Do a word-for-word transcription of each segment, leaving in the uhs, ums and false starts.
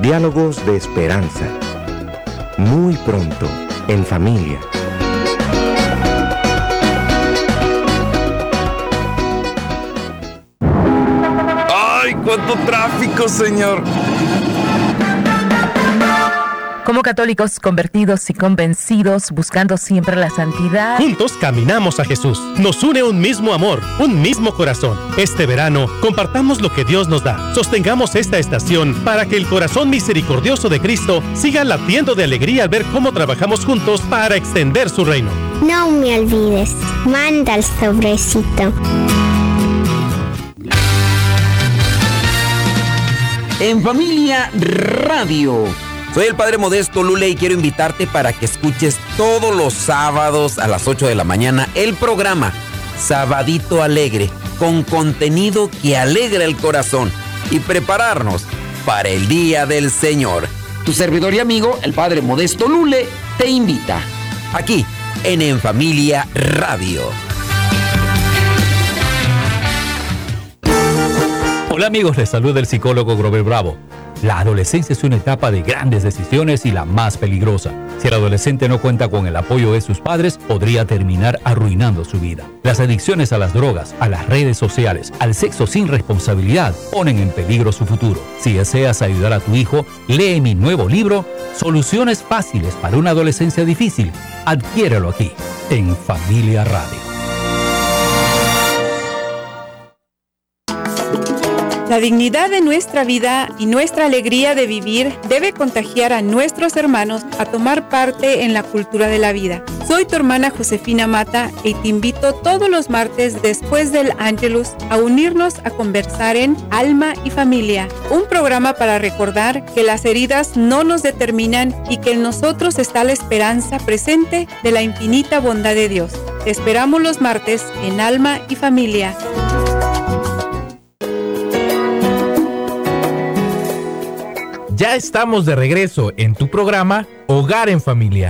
Diálogos de esperanza. Muy pronto, en familia. ¡Ay, cuánto tráfico, señor! Como católicos convertidos y convencidos, buscando siempre la santidad. Juntos caminamos a Jesús. Nos une un mismo amor, un mismo corazón. Este verano, compartamos lo que Dios nos da. Sostengamos esta estación para que el corazón misericordioso de Cristo siga latiendo de alegría al ver cómo trabajamos juntos para extender su reino. No me olvides, manda el sobrecito. En Familia Radio. Soy el Padre Modesto Lule y quiero invitarte para que escuches todos los sábados a las ocho de la mañana el programa Sabadito Alegre, con contenido que alegra el corazón y prepararnos para el Día del Señor. Tu servidor y amigo, el Padre Modesto Lule, te invita. Aquí, en En Familia Radio. Hola amigos, les saluda el psicólogo Grover Bravo. La adolescencia es una etapa de grandes decisiones y la más peligrosa. Si el adolescente no cuenta con el apoyo de sus padres, podría terminar arruinando su vida. Las adicciones a las drogas, a las redes sociales, al sexo sin responsabilidad, ponen en peligro su futuro. Si deseas ayudar a tu hijo, lee mi nuevo libro, Soluciones Fáciles para una Adolescencia Difícil. Adquiérelo aquí, en Familia Radio. La dignidad de nuestra vida y nuestra alegría de vivir debe contagiar a nuestros hermanos a tomar parte en la cultura de la vida. Soy tu hermana Josefina Mata y te invito todos los martes después del Ángelus a unirnos a conversar en Alma y Familia, un programa para recordar que las heridas no nos determinan y que en nosotros está la esperanza presente de la infinita bondad de Dios. Te esperamos los martes en Alma y Familia. Ya estamos de regreso en tu programa Hogar en Familia.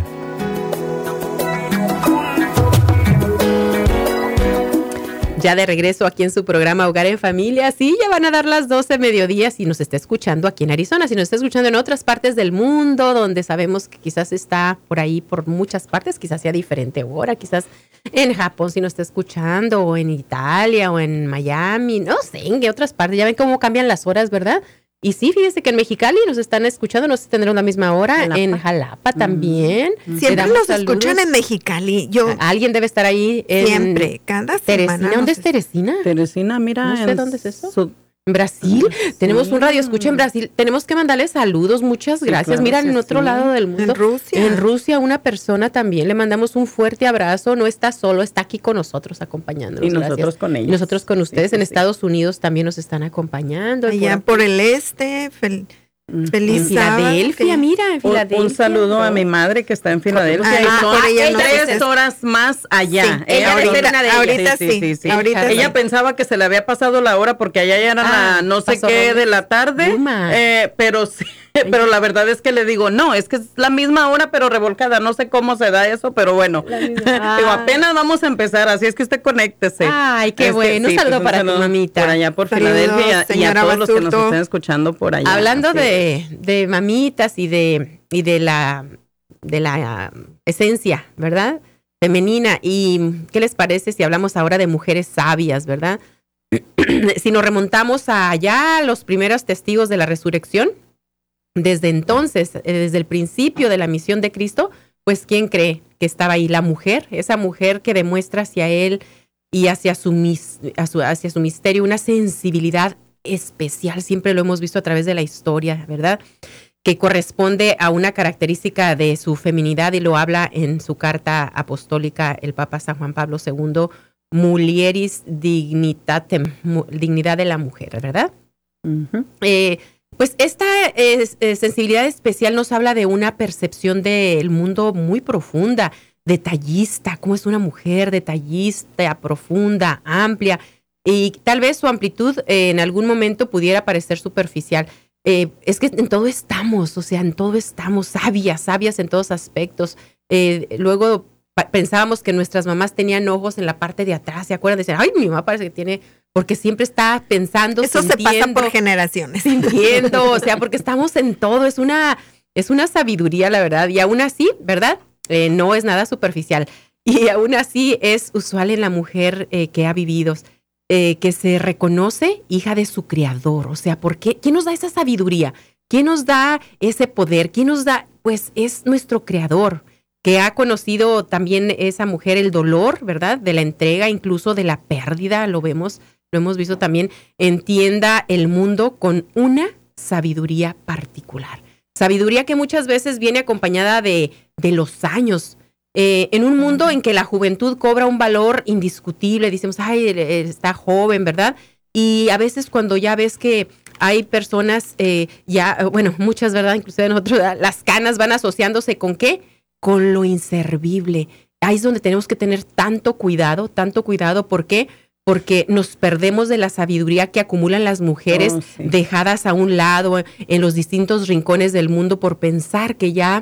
Ya de regreso aquí en su programa Hogar en Familia. Sí, ya van a dar las doce mediodía si nos está escuchando aquí en Arizona. Si nos está escuchando en otras partes del mundo, donde sabemos que quizás está por ahí, por muchas partes, quizás sea diferente hora, quizás en Japón si nos está escuchando, o en Italia, o en Miami, no sé, en qué otras partes. Ya ven cómo cambian las horas, ¿verdad? Y sí, fíjese que en Mexicali nos están escuchando, no sé si tendrán la misma hora, Jalapa. En Jalapa también. Mm. Siempre nos saludos. Escuchan en Mexicali. Yo Alguien debe estar ahí. En siempre, cada Teresina. semana. ¿Dónde es Teresina? Teresina, mira. No sé en dónde es eso. Su- En Brasil, sí. Tenemos un radio escucha en Brasil, tenemos que mandarle saludos, muchas gracias. Sí, claro, Mira, en otro sí. lado del mundo, en Rusia, en Rusia, una persona también, le mandamos un fuerte abrazo, no está solo, está aquí con nosotros acompañándonos. Y nosotros gracias. con ellos. Y nosotros con ustedes, sí, en sí, Estados sí. Unidos también nos están acompañando. Allá por, por el este, fel- feliz en Filadelfia, sábado. Mira, en Filadelfia. Un, un saludo a mi madre que está en Filadelfia. Ah, y son por ella no tres es. horas más allá. Sí, ella ahorita, ahorita, una de ahorita sí, sí, sí, sí. Ahorita ella sí. pensaba que se le había pasado la hora porque allá ya eran Ah, la no sé qué de la tarde. Eh, pero sí, pero la verdad es que le digo, no, es que es la misma hora pero revolcada. No sé cómo se da eso, pero bueno. Digo, apenas vamos a empezar, así es que usted conéctese. Ay, qué este, bueno. sí, Un saludo pues, para un saludo tu mamita. Por allá por Saludos, Filadelfia y a, y a todos Basurto. los que nos están escuchando por allá. Hablando así de, de mamitas y de y de la de la uh, esencia, ¿verdad? Femenina. ¿Y qué les parece si hablamos ahora de mujeres sabias, verdad? Si nos remontamos a allá, los primeros testigos de la resurrección, desde entonces, desde el principio de la misión de Cristo, pues ¿quién cree que estaba ahí? La mujer, esa mujer que demuestra hacia él y hacia su, mis, a su, hacia su misterio una sensibilidad especial, siempre lo hemos visto a través de la historia, ¿verdad? Que corresponde a una característica de su feminidad y lo habla en su carta apostólica el Papa San Juan Pablo segundo, Mulieris Dignitatem, dignidad de la mujer, ¿verdad? Uh-huh. Eh, pues esta eh, sensibilidad especial nos habla de una percepción del mundo muy profunda, detallista, cómo es una mujer detallista, profunda, amplia, y tal vez su amplitud eh, en algún momento pudiera parecer superficial. Eh, es que en todo estamos, o sea, en todo estamos sabias, sabias en todos aspectos. Eh, luego pa- pensábamos que nuestras mamás tenían ojos en la parte de atrás, ¿se acuerdan? Decían, ay, mi mamá parece que tiene porque siempre está pensando, eso sintiendo, se pasa por generaciones. Sintiendo, o sea, porque estamos en todo, es una, es una sabiduría, la verdad, y aún así, ¿verdad? Eh, no es nada superficial, y aún así es usual en la mujer eh, que ha vivido, eh, que se reconoce hija de su Creador, o sea, ¿por qué? ¿Quién nos da esa sabiduría? ¿Quién nos da ese poder? ¿Quién nos da? Pues es nuestro Creador, que ha conocido también esa mujer el dolor, ¿verdad? De la entrega, incluso de la pérdida, lo vemos, lo hemos visto también, entienda el mundo con una sabiduría particular. Sabiduría que muchas veces viene acompañada de, de los años. Eh, en un mundo en que la juventud cobra un valor indiscutible, decimos, ay, está joven, ¿verdad? Y a veces cuando ya ves que hay personas, eh, ya, bueno, muchas, ¿verdad? Inclusive nosotros, las canas van asociándose ¿con qué? Con lo inservible. Ahí es donde tenemos que tener tanto cuidado, tanto cuidado. ¿Por qué? Porque nos perdemos de la sabiduría que acumulan las mujeres oh, sí. dejadas a un lado en los distintos rincones del mundo por pensar que ya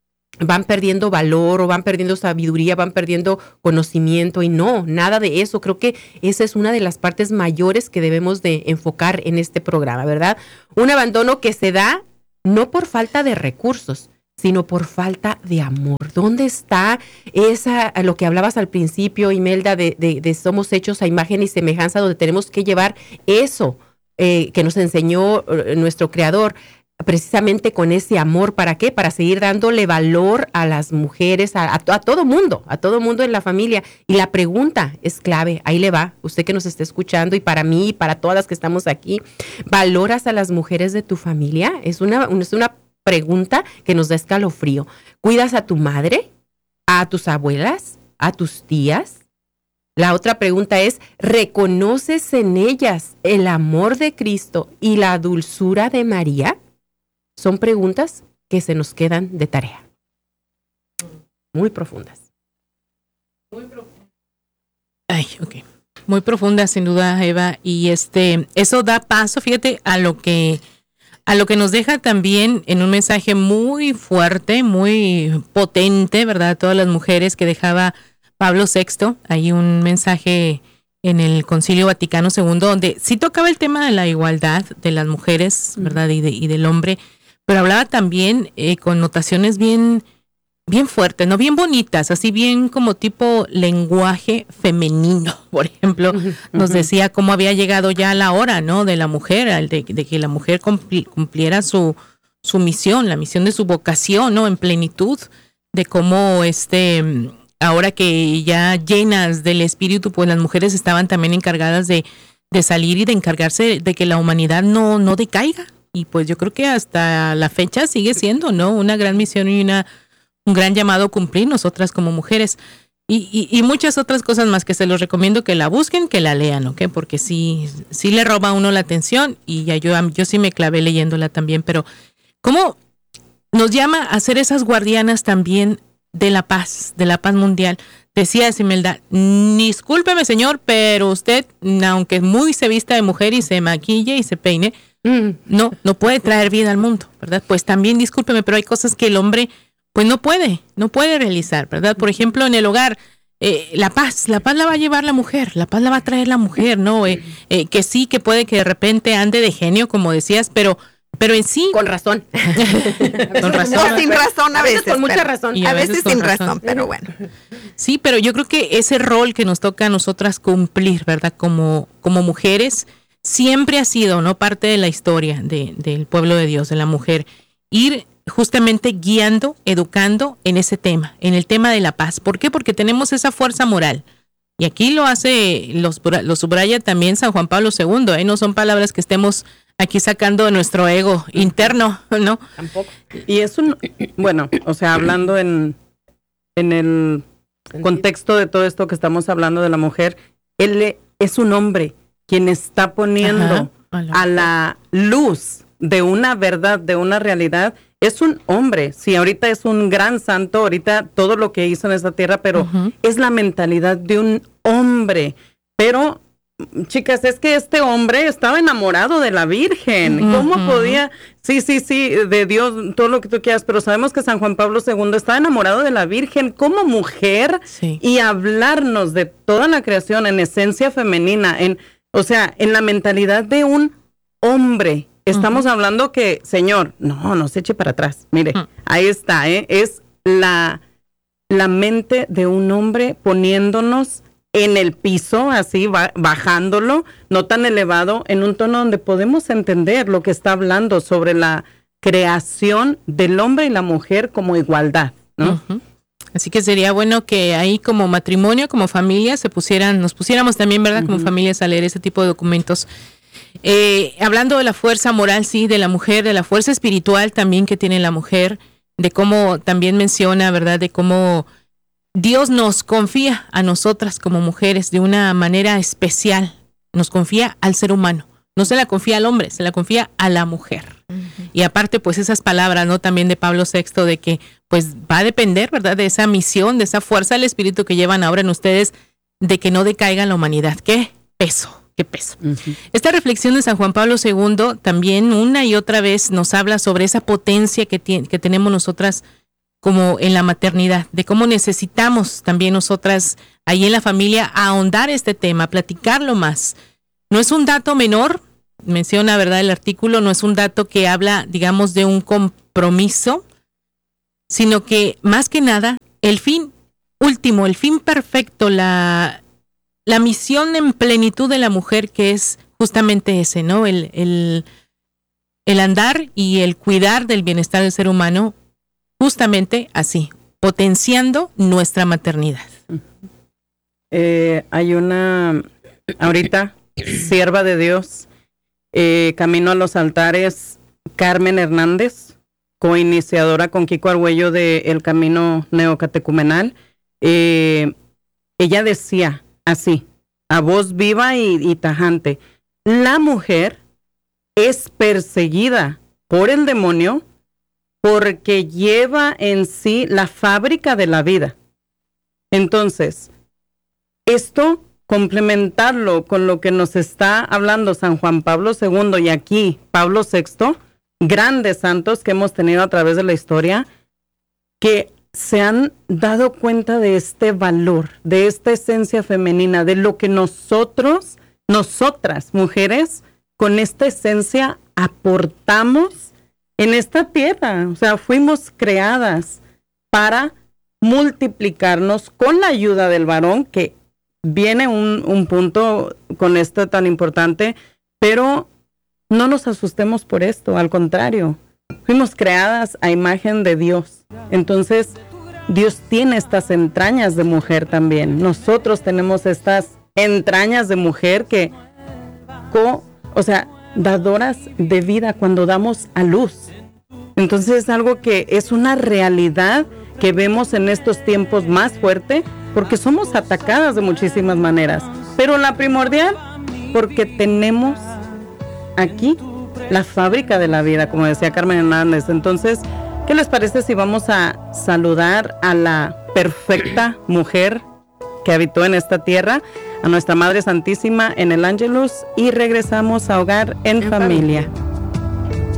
van perdiendo valor o van perdiendo sabiduría, van perdiendo conocimiento, y no, nada de eso. Creo que esa es una de las partes mayores que debemos de enfocar en este programa, ¿verdad? Un abandono que se da no por falta de recursos, sino por falta de amor. ¿Dónde está esa, lo que hablabas al principio, Imelda, de, de, de somos hechos a imagen y semejanza, donde tenemos que llevar eso eh, que nos enseñó eh, nuestro Creador, precisamente con ese amor? ¿Para qué? Para seguir dándole valor a las mujeres, a, a, a todo mundo, a todo mundo en la familia. Y la pregunta es clave, ahí le va, usted que nos está escuchando, y para mí y para todas las que estamos aquí, ¿valoras a las mujeres de tu familia? Es una, es una pregunta que nos da escalofrío. ¿Cuidas a tu madre? ¿A tus abuelas? ¿A tus tías? La otra pregunta es, ¿reconoces en ellas el amor de Cristo y la dulzura de María? Son preguntas que se nos quedan de tarea. Muy profundas. Muy profundas. Ay, ok. Muy profundas, sin duda, Eva. Y este, eso da paso, fíjate, a lo que a lo que nos deja también en un mensaje muy fuerte, muy potente, ¿verdad? A todas las mujeres que dejaba Pablo sexto. Hay un mensaje en el Concilio Vaticano segundo, donde sí tocaba el tema de la igualdad de las mujeres, ¿verdad? Y, de, y del hombre, pero hablaba también eh, con notaciones bien, bien fuertes, ¿no? Bien bonitas, así bien como tipo lenguaje femenino, por ejemplo. Uh-huh. Nos decía cómo había llegado ya la hora, ¿no? De la mujer, de, de que la mujer cumpli, cumpliera su, su misión, la misión de su vocación, ¿no? En plenitud, de cómo este... ahora que ya llenas del Espíritu, pues las mujeres estaban también encargadas de, de salir y de encargarse de que la humanidad no, no decaiga. Y pues yo creo que hasta la fecha sigue siendo, ¿no? Una gran misión y una, un gran llamado a cumplir nosotras como mujeres. Y, y, y muchas otras cosas más que se los recomiendo que la busquen, que la lean, ¿ok? Porque sí, sí le roba a uno la atención, y ya yo, yo sí me clavé leyéndola también. Pero ¿cómo nos llama a ser esas guardianas también de la paz, de la paz mundial? Decía Imelda, discúlpeme señor, pero usted, aunque muy se vista de mujer y se maquille y se peine, mm. no, no puede traer vida al mundo, ¿verdad? Pues también discúlpeme, pero hay cosas que el hombre pues no puede, no puede realizar, ¿verdad? Por ejemplo, en el hogar, eh, la paz, la paz la va a llevar la mujer, la paz la va a traer la mujer, ¿no? Eh, eh, que sí, que puede que de repente ande de genio, como decías, pero Pero en sí... Con razón. Con razón. O sin razón a veces. Con mucha razón. A, a veces, veces sin razón. razón, pero bueno. Sí, pero yo creo que ese rol que nos toca a nosotras cumplir, ¿verdad? Como, como mujeres, siempre ha sido, ¿no? Parte de la historia de, del pueblo de Dios, de la mujer. Ir justamente guiando, educando en ese tema, en el tema de la paz. ¿Por qué? Porque tenemos esa fuerza moral. Y aquí lo hace, los, lo subraya también San Juan Pablo segundo, ¿eh? No son palabras que estemos aquí sacando de nuestro ego interno, ¿no? Tampoco. Y es un, bueno, o sea, hablando en, en el contexto de todo esto que estamos hablando de la mujer, él es un hombre quien está poniendo Ajá, a la luz de una verdad, de una realidad. Es un hombre, sí, ahorita es un gran santo, ahorita todo lo que hizo en esta tierra, pero uh-huh. es la mentalidad de un hombre. Pero, chicas, es que este hombre estaba enamorado de la Virgen. Uh-huh. ¿Cómo podía? Sí, sí, sí, de Dios, todo lo que tú quieras, pero sabemos que San Juan Pablo segundo estaba enamorado de la Virgen como mujer, sí. y hablarnos de toda la creación en esencia femenina, en O sea, en la mentalidad de un hombre, estamos uh-huh. hablando que, señor, no, no se eche para atrás. Mire, uh-huh. ahí está, ¿eh? Es la, la mente de un hombre poniéndonos en el piso, así, va, bajándolo, no tan elevado, en un tono donde podemos entender lo que está hablando sobre la creación del hombre y la mujer como igualdad, ¿no? Uh-huh. Así que sería bueno que ahí como matrimonio, como familia, se pusieran, nos pusiéramos también, ¿verdad? Uh-huh. Como familias a leer ese tipo de documentos. Eh, hablando de la fuerza moral, sí, de la mujer, de la fuerza espiritual también que tiene la mujer, de cómo también menciona, ¿verdad? De cómo Dios nos confía a nosotras como mujeres de una manera especial. Nos confía al ser humano. No se la confía al hombre, se la confía a la mujer. Uh-huh. Y aparte, pues esas palabras, ¿no? También de Pablo sexto, de que pues va a depender, ¿verdad? De esa misión, de esa fuerza del Espíritu que llevan ahora en ustedes, de que no decaiga la humanidad. ¡Qué peso! ¡Qué peso! Uh-huh. Esta reflexión de San Juan Pablo segundo también una y otra vez nos habla sobre esa potencia que, tiene, que tenemos nosotras como en la maternidad, de cómo necesitamos también nosotras ahí en la familia ahondar este tema, platicarlo más. No es un dato menor, menciona, ¿verdad? El artículo, no es un dato que habla, digamos, de un compromiso, sino que más que nada, el fin último, el fin perfecto, la, la misión en plenitud de la mujer, que es justamente ese, ¿no? El, el, el andar y el cuidar del bienestar del ser humano, justamente así, potenciando nuestra maternidad. Eh, hay una, ahorita, sierva de Dios, eh, camino a los altares, Carmen Hernández, coiniciadora con Kiko Argüello de El Camino Neocatecumenal. Eh, ella decía así, a voz viva y, y tajante, la mujer es perseguida por el demonio porque lleva en sí la fábrica de la vida. Entonces, esto, complementarlo con lo que nos está hablando San Juan Pablo segundo y aquí Pablo sexto, grandes santos que hemos tenido a través de la historia, que se han dado cuenta de este valor, de esta esencia femenina, de lo que nosotros, nosotras, mujeres, con esta esencia aportamos en esta tierra. O sea, fuimos creadas para multiplicarnos con la ayuda del varón, que viene un, un punto con esto tan importante, pero no nos asustemos por esto, al contrario, fuimos creadas a imagen de Dios. Entonces, Dios tiene estas entrañas de mujer también. Nosotros tenemos estas entrañas de mujer que, co, o sea, dadoras de vida cuando damos a luz. Entonces es algo que es una realidad que vemos en estos tiempos más fuerte, porque somos atacadas de muchísimas maneras. Pero la primordial, porque tenemos aquí la fábrica de la vida, como decía Carmen Hernández. Entonces, ¿qué les parece si vamos a saludar a la perfecta mujer que habitó en esta tierra, a nuestra Madre Santísima en el Ángelus, y regresamos a Hogar en, en familia. familia.